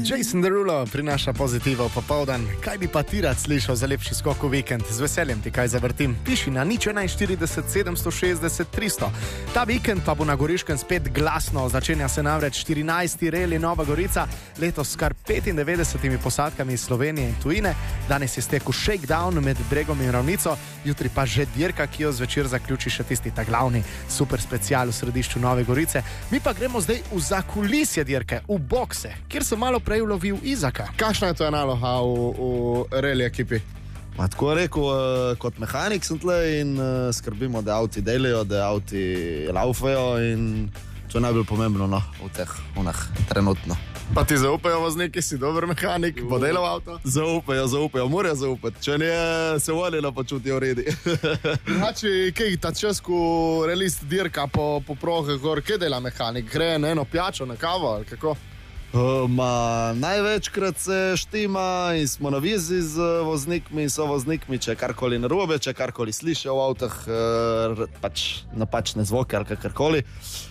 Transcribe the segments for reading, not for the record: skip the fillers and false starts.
Jason Derulo prinaša pozitivo popoldan. Kaj bi pa ti rad slišal za lepši skok v vikend? Z veseljem ti kaj zavrtim. Piši na 041 760 300. Ta vikend pa bo na Goriškem spet glasno. Začenja se namreč 14. reli Nova Gorica, letos s kar 95 posadkami iz Slovenije in tujine. Danes je stekel shakedown med Bregom in Ravnico, jutri pa že dirka, ki jo zvečer zaključi še tisti ta glavni super special v središču Nove Gorice. Mi pa gremo zdaj v zakulisje dirke, v bokse, kjer sem malo prej ulovil Izaka. Kakšna je to naloga v reli ekipi? Tako rekel, kot mehanik sem tle in skrbimo, da avti delajo, da avti laufajo in to je najbolj pomembno v teh unah trenutno. Pa ti zaupajo vozniki, si dober mehanik, bo delal avto? Zaupajo, morajo zaupati, če ne se volilo počutijo v redi. Znači, kaj ta čas, ko relist dirka po prohe gor, kaj dela mehanik? Gre na eno pijačo, na kavo ali kako? Največkrat se štima in smo na vizi z voznikmi in sovoznikmi, če karkoli narobe, če karkoli slišijo v avtah, pač napačne zvoke ali kakorkoli.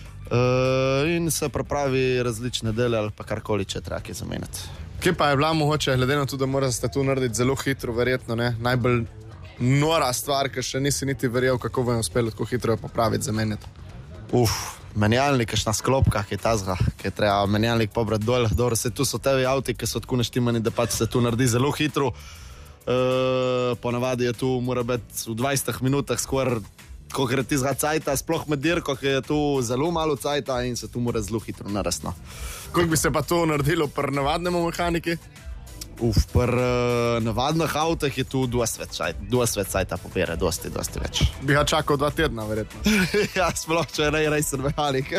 In se pripravi različne dele ali pa karkoli, če treba kaj zamenjati. Kje pa je bila mogoče, glede na to, da morate tu narediti zelo hitro, verjetno, ne? Najbolj nora stvar, ker še nisi niti verjel, kako vam je uspelo tako hitro popraviti, zamenjati. Menjalnik, kakšna sklopka, ki je tazga, ki je treba menjalnik pobrati dol. Dobro, se tu so tevi avti, ki so tako naštimani, da pač se tu naredi zelo hitro. Ponavadi je tu, mora biti v 20 minutah skoraj, ko gre tizga cajta, sploh med dirko, ki je tu zelo malo cajta in se tu mora zelo hitro narediti. Koliko bi se pa to naredilo pri navadnemu mehaniki? Pri navadnih avtah je tu dosti več cajta pobere, dosti več. Bi ga čakal 2 tedna, verjetno. Ja, sploh, če je rejser mehanik.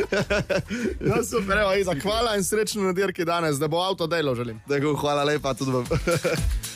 No, super, evo, Izak, hvala in srečno na dirki danes, da bo avto delal, želim. Hvala lepa tudi vam.